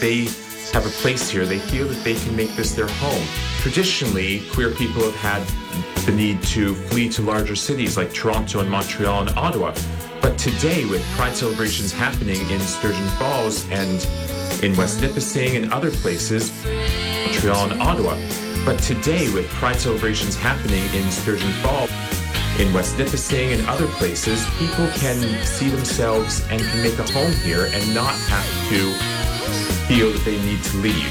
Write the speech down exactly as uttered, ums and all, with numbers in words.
they have a place here. They feel that they can make this their home. Traditionally, queer people have had the need to flee to larger cities like Toronto and Montreal and Ottawa. But today, with Pride celebrations happening in Sturgeon Falls and in West Nipissing and other places, Montreal and Ottawa. But today, with Pride celebrations happening in Sturgeon Falls, in West Nipissing and other places, people can see themselves and can make a home here and not have to feel that they need to leave.